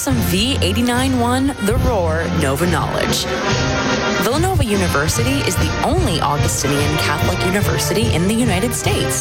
some V89.1 The Roar Nova Knowledge. Villanova University is the only Augustinian Catholic university in the United States.